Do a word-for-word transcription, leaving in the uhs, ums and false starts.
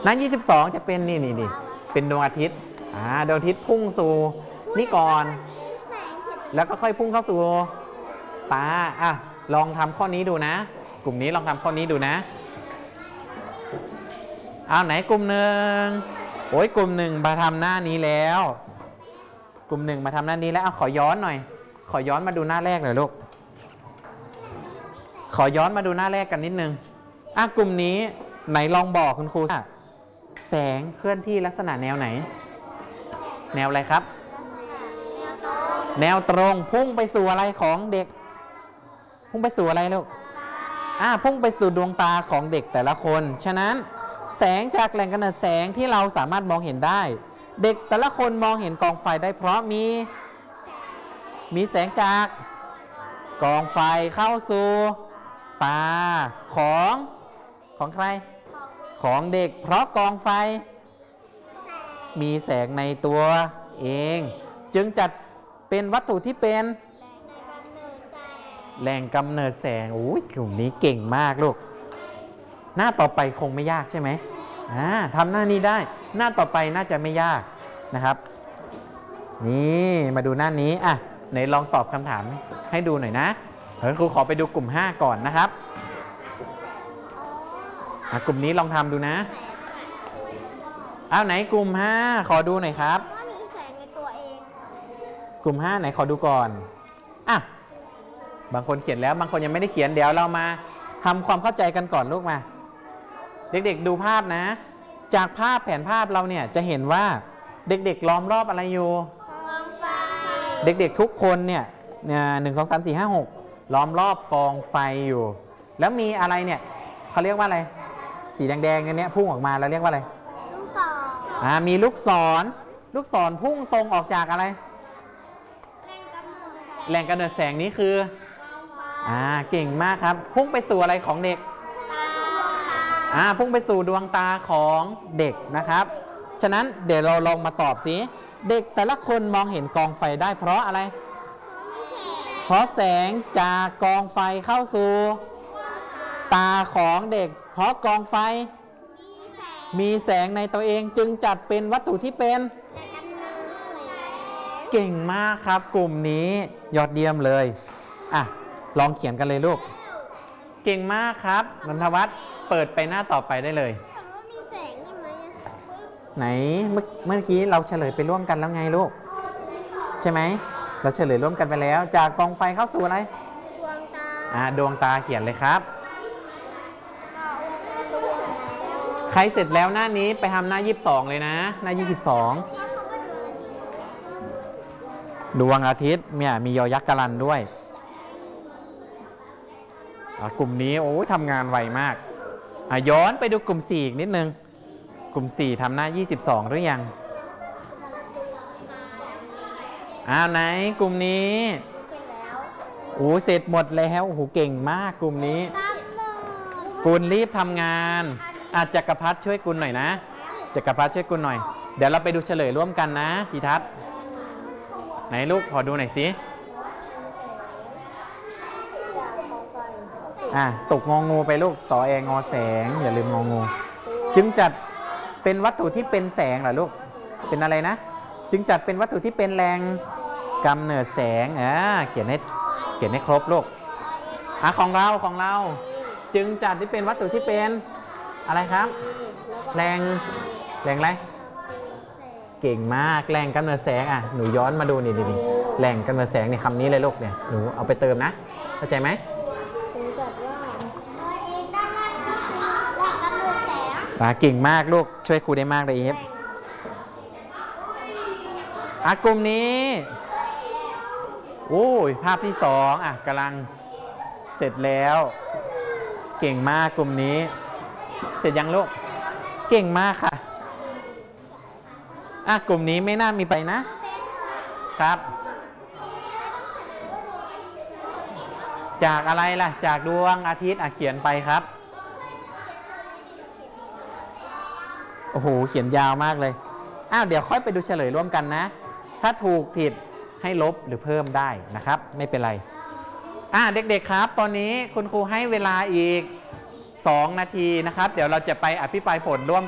หน้ายี่สิบสองจะเป็นนี่นี่นี่เป็นดวงอาทิตย์อ่าดวงอาทิตย์พุ่งสู่นี่ก่อนแล้วก็ค่อยพุ่งเข้าสู่ตาอ่ะลองทำข้อนี้ดูนะกลุ่มนี้ลองทำข้อนี้ดูนะเอาไหนกลุ่มหนึ่งโอ้ยกลุ่มหนึ่งมาทำหน้านี้แล้วกลุ่มหนึ่งมาทำหน้านี้แล้วเอาขอย้อนหน่อยขอย้อนมาดูหน้าแรกหน่อยลูกขอย้อนมาดูหน้าแรกกันนิดนึงอ่ะกลุ่มนี้ไหนลองบอกคุณครูแสงเคลื่อนที่ลักษณะแนวไหนแนวอะไรครับแนวตรงพุ่งไปสู่อะไรของเด็กพุ่งไปสู่อะไรลูกอ่าพุ่งไปสู่ดวงตาของเด็กแต่ละคนฉะนั้นแสงจากแหล่งกำเนิดแสงที่เราสามารถมองเห็นได้เด็กแต่ละคนมองเห็นกองไฟได้เพราะมีมีแสงจากกองไฟเข้าสู่ตาของของใครของเด็กเพราะกองไฟมีแสงในตัวเองจึงจัดเป็นวัตถุที่เป็นแหล่งกำเนิดแสงโอ้ยกลุ่มนี้เก่งมากลูกหน้าต่อไปคงไม่ยากใช่ไหมอ่าทำหน้านี้ได้หน้าต่อไปน่าจะไม่ยากนะครับนี่มาดูหน้านี้อ่ะไหนลองตอบคำถามให้ดูหน่อยนะเดี๋ยวครูขอไปดูกลุ่มห้าก่อนนะครับกลุ่มนี้ลองทำดูนะเอาไหนกลุ่มห้าขอดูหน่อยครับว่ามีแสงในตัวเองกลุ่มห้าไหนขอดูก่อนอ่ะบางคนเขียนแล้วบางคนยังไม่ได้เขียนเดี๋ยวเรามาทำความเข้าใจกันก่อนลูกมาเด็กๆดูภาพนะจากภาพแผนภาพเราเนี่ยจะเห็นว่าเด็กๆล้อมรอบอะไรอยู่กองไฟเด็กๆทุกคนเนี่ยหนึ่งสองสามสี่ห้าหกล้อมรอบกองไฟอยู่แล้วมีอะไรเนี่ยเขาเรียกว่าอะไรสีแดงๆอันนี้พุ่งออกมาแล้วเรียกว่าอะไรลูกศรอ่ามีลูกศรลูกศรพุ่งตรงออกจากอะไรแหล่งกำเนิดแสงนี้คือกองไฟอ่าเก่งมากครับพุ่งไปสู่อะไรของเด็กตาอ่าพุ่งไปสู่ดวงตาของเด็กนะครับฉะนั้นเดี๋ยวเราลองมาตอบสิเด็กแต่ละคนมองเห็นกองไฟได้เพราะอะไรเพราะแสงจากกองไฟเข้าสู่ตาของเด็กเพราะกองไฟมีแสงในตัวเองจึงจัดเป็นวัตถุที่เป็นเก่งมากครับกลุ่มนี้ยอดเยี่ยมเลยอ่ะลองเขียนกันเลยลูกเก่งมากครับนันทวัฒน์เปิดไปหน้าต่อไปได้เลยไหนเมื่อเมื่อกี้เราเฉลยไปร่วมกันแล้วไงลูกใช่ไหมเราเฉลยร่วมกันไปแล้วจากกองไฟเข้าสู่อะไรดวงตาอ่าดวงตาเขียนเลยครับใครเสร็จแล้วหน้านี้ไปทำหน้ายี่สิบสองเลยนะหน้ายี่สิบสองดวงอาทิตย์เนี่ยมียอยักษ์กรันด้วยกลุ่มนี้โอ้ทำงานไวมากย้อนไปดูกลุ่มสี่อีกนิดนึงกลุ่มสี่ทำหน้ายี่สิบสองหรือยังอ้าวไหนกลุ่มนี้โอ้เสร็จหมดแล้วโอ้โหเก่งมากกลุ่มนี้กุลรีบทำงานอาจจักรพัฒน์ช่วยกุลหน่อยนะจักรพัฒน์ช่วยกุลหน่อยเดี๋ยวเราไปดูเฉลยร่วมกันนะทีทัศน์ไหนลูกขอดูหน่อยสิอ่ะตกงองูไปลูกสอแองอแสงอย่าลืมงองูจึงจัดเป็นวัตถุที่เป็นแสงเหรอลูกเป็นอะไรนะจึงจัดเป็นวัตถุที่เป็นแหล่งกำเนิดแสงอ่าเขียนให้เขียนให้ครบลูกอ่ะของเราของเราจึงจัดที่เป็นวัตถุที่เป็นอะไรครับแรงแรงอะไรเก่งมากแรงกำเนิดแสงอ่ะหนูย้อนมาดูนี่นี่แรงกำเนิดแสงในคำนี้เลยลูกเนี่ยหนูเอาไปเติมนะเข้าใจไหมตาเก่งมากลูกช่วยครูได้มากเลยเอฟอ่ะกลุ่มนี้โอ้ยภาพที่สองอ่ะกำลังเสร็จแล้วเก่งมากกลุ่มนี้เสร็จยังลูกเก่งมากค่ะอ่ะกลุ่มนี้ไม่น่ามีไปนะครับจากอะไรล่ะจากดวงอาทิตย์อ่ะเขียนไปครับโอ้โหเขียนยาวมากเลยอ้าวเดี๋ยวค่อยไปดูเฉลยร่วมกันนะถ้าถูกผิดให้ลบหรือเพิ่มได้นะครับไม่เป็นไรอ่ะเด็กๆครับตอนนี้คุณครูให้เวลาอีกสองนาทีนะครับเดี๋ยวเราจะไปอภิปรายผลร่วม